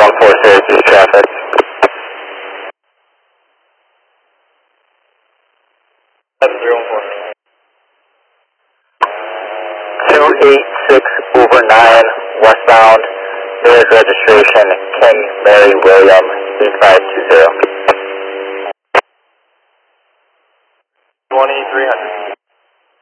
314 Syracuse traffic. 286 over 9 westbound, village registration, King Mary William.